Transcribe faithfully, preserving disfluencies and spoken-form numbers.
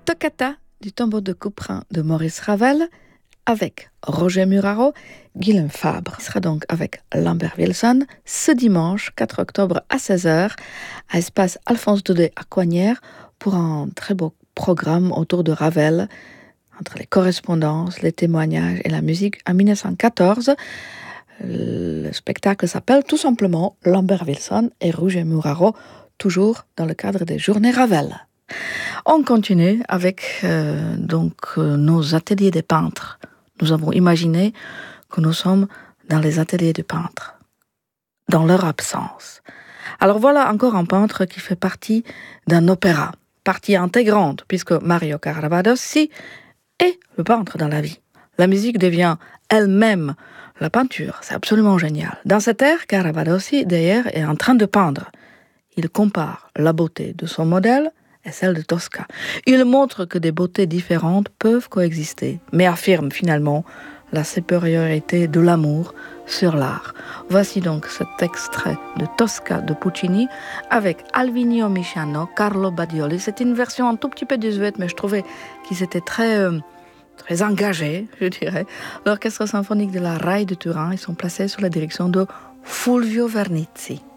Toccata du tambour de couperin de Maurice Ravel avec Roger Muraro, Guillaume Fabre. Il sera donc avec Lambert Wilson ce dimanche quatre octobre à seize heures à Espace Alphonse Daudet à Coignières pour un très beau programme autour de Ravel, entre les correspondances, les témoignages et la musique. En dix-neuf cent quatorze, le spectacle s'appelle tout simplement Lambert Wilson et Roger Muraro, toujours dans le cadre des Journées Ravel. On continue avec euh, donc euh, nos ateliers des peintres. Nous avons imaginé que nous sommes dans les ateliers des peintres, dans leur absence. Alors voilà encore un peintre qui fait partie d'un opéra, partie intégrante, puisque Mario Caravadossi est le peintre dans la vie. La musique devient elle-même la peinture, c'est absolument génial. Dans cette ère, Caravadossi, d'ailleurs, est en train de peindre. Il compare la beauté de son modèle et celle de Tosca. Il montre que des beautés différentes peuvent coexister, mais affirme finalement la supériorité de l'amour sur l'art. Voici donc cet extrait de Tosca de Puccini avec Alvino Misciano, Carlo Badioli. C'est une version un tout petit peu désuète, mais je trouvais qu'ils étaient très, euh, très engagés, je dirais. L'orchestre symphonique de la Rai de Turin, ils sont placés sous la direction de Fulvio Vernizzi.